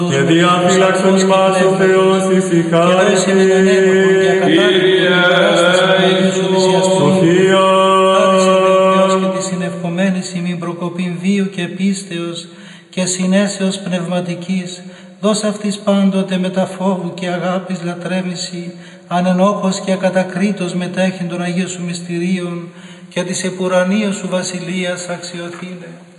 Και διαφύλαξον ημάς ο Θεός ησυχάρισε. Σοφία. Και τη συνευχομένης ημίν προκοπήν βίου και πίστεως και συνέσεως πνευματικής, δώσ' αυτής πάντοτε μετα φόβου και αγάπης λατρέμηση, ανενόχως και ακατακρίτως μετέχει των Αγίων σου μυστηρίων και της επουρανίας σου βασιλείας αξιοθήνε.